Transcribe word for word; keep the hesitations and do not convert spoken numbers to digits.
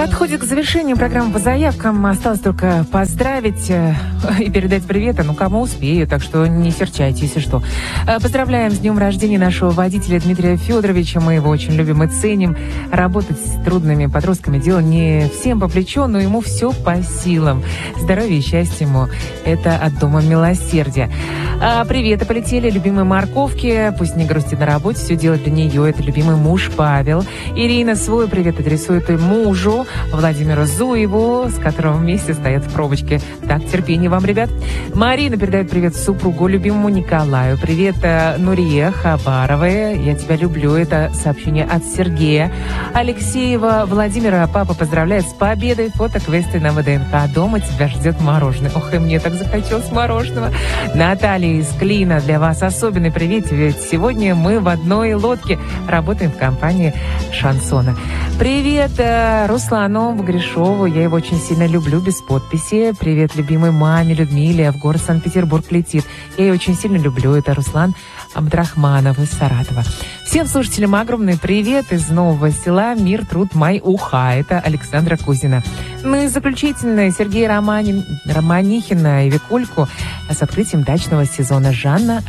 Подходит к завершению программы по заявкам. Осталось только поздравить э, и передать приветы. Ну, кому успею, так что не серчайте, если что. Э, поздравляем с днем рождения нашего водителя Дмитрия Федоровича. Мы его очень любим и ценим. Работать с трудными подростками дело не всем по плечу, но ему все по силам. Здоровья и счастья ему. Это от Дома Милосердия. А, приветы полетели любимой морковке. Пусть не грустит на работе, все делает для нее. Это любимый муж Павел. Ирина свой привет адресует и мужу Владимиру Зуеву, с которым вместе стоят в пробочке. Так, терпение вам, ребят. Марина передает привет супругу, любимому Николаю. Привет, Нурия Хабаровой. Я тебя люблю. Это сообщение от Сергея. Алексеева Владимира папа поздравляет с победой. Фото-квесты на ВДНХ. Дома тебя ждет мороженое. Ох, и мне так захотелось мороженого. Наталья из Клина, для вас особенный привет. Ведь сегодня мы в одной лодке работаем в компании Шансона. Привет, Руслану Гришову. Я его очень сильно люблю, без подписи. Привет любимой маме Людмиле. В город Санкт-Петербург летит. Я ее очень сильно люблю. Это Руслан Абдрахманов из Саратова. Всем слушателям огромный привет из Нового Села. Мир, труд, май, уха. Это Александра Кузина. Ну и заключительно Сергей Романин, Романихина и Викульку с открытием дачного сезона. Жанна